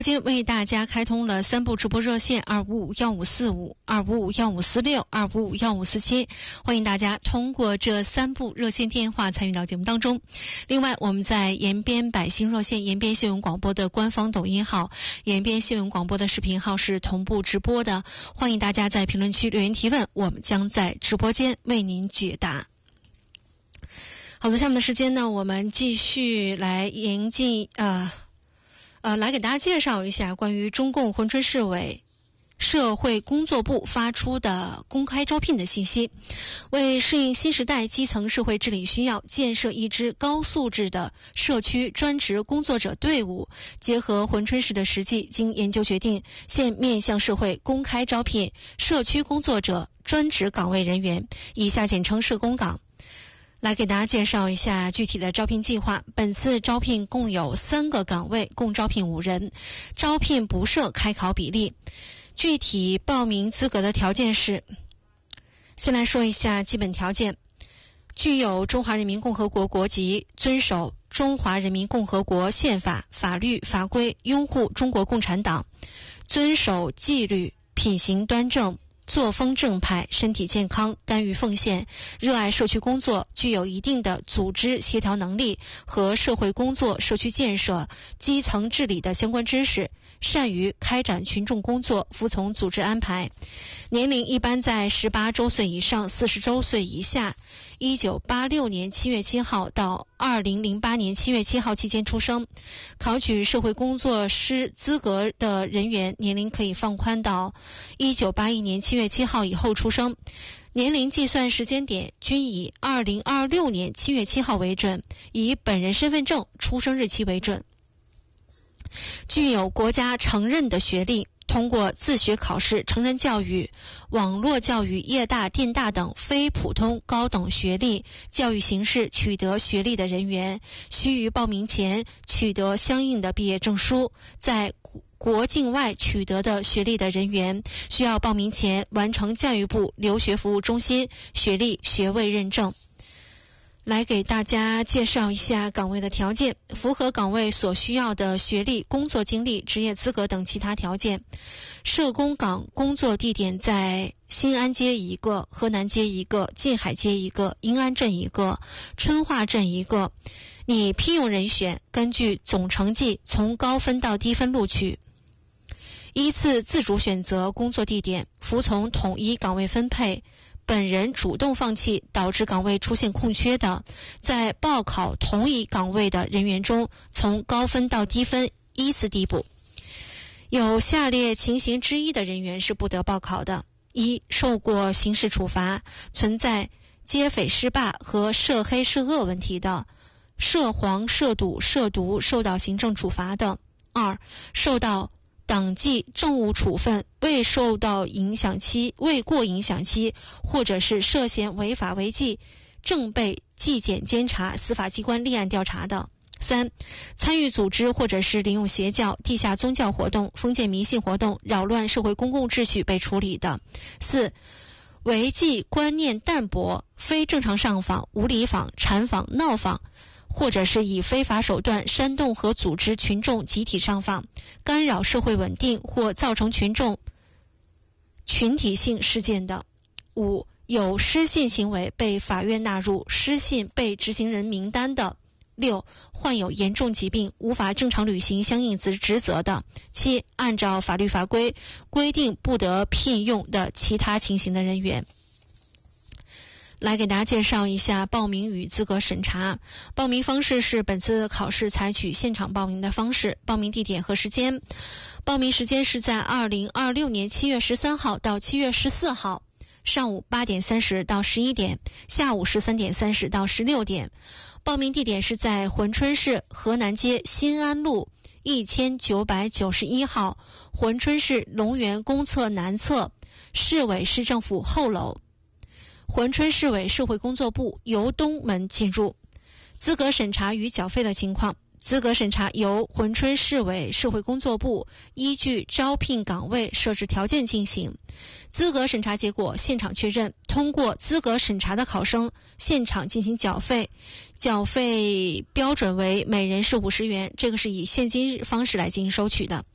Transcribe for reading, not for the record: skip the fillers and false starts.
今天为大家开通了3部直播热线2551545、2551546、2551547，欢迎大家通过这3部热线电话参与到节目当中。另外，我们在延边百姓热线、延边新闻广播的官方抖音号、延边新闻广播的视频号是同步直播的，欢迎大家在评论区留言提问，我们将在直播间为您解答。好的，下面的时间呢，我们继续来迎进来给大家介绍一下关于中共珲春市委社会工作部发出的公开招聘的信息。为适应新时代基层社会治理需要，建设一支高素质的社区专职工作者队伍，结合珲春市的实际，经研究决定，现面向社会公开招聘社区工作者专职岗位人员，以下简称社工岗。来给大家介绍一下具体的招聘计划。本次招聘共有3个岗位，共招聘5人，招聘不设开考比例。具体报名资格的条件是，先来说一下基本条件：具有中华人民共和国国籍，遵守中华人民共和国宪法、法律法规，拥护中国共产党，遵守纪律，品行端正，作风正派，身体健康，甘于奉献，热爱社区工作，具有一定的组织协调能力和社会工作、社区建设、基层治理的相关知识，善于开展群众工作，服从组织安排。年龄一般在18周岁以上，40周岁以下。1986年7月7号到2008年7月7号期间出生。考取社会工作师资格的人员年龄可以放宽到1981年7月7号以后出生，年龄计算时间点均以2026年7月7号为准，以本人身份证出生日期为准。具有国家承认的学历，通过自学考试、成人教育、网络教育、业大、电大等非普通高等学历教育形式取得学历的人员，须于报名前取得相应的毕业证书。在国境外取得的学历的人员，需要报名前完成教育部留学服务中心学历学位认证。来给大家介绍一下岗位的条件，符合岗位所需要的学历、工作经历、职业资格等其他条件。社工岗工作地点在新安街1个、河南街1个、晋海街1个、英安镇1个、春化镇1个。拟聘用人选根据总成绩从高分到低分录取，依次自主选择工作地点，服从统一岗位分配。本人主动放弃导致岗位出现空缺的，在报考同一岗位的人员中，从高分到低分依次递补。有下列情形之一的人员是不得报考的：一、受过刑事处罚，存在劫匪施霸和涉黑涉恶问题的，涉黄、涉赌、涉毒受到行政处罚的；二、受到党纪政务处分未过影响期，或者是涉嫌违法违纪，正被纪检监察司法机关立案调查的；三、参与组织或者是利用邪教、地下宗教活动、封建迷信活动，扰乱社会公共秩序被处理的；四、违纪观念淡薄，非正常上访、无理访、缠访、闹访，或者是以非法手段煽动和组织群众集体上访，干扰社会稳定或造成群众群体性事件的；五、有失信行为被法院纳入失信被执行人名单的；六、患有严重疾病无法正常履行相应职责的；七、按照法律法规规定不得聘用的其他情形的人员。来给大家介绍一下报名与资格审查。报名方式是本次考试采取现场报名的方式，报名地点和时间。报名时间是在2026年7月13号到7月14号，上午8点30到11点，下午13点30到16点。报名地点是在珲春市河南街新安路1991号，珲春市龙源公厕南侧，市委市政府后楼。珲春市委社会工作部由东门进入。资格审查与缴费的情况：资格审查由珲春市委社会工作部依据招聘岗位设置条件进行。资格审查结果现场确认，通过资格审查的考生现场进行缴费，缴费标准为每人是50元，这个是以现金方式来进行收取的。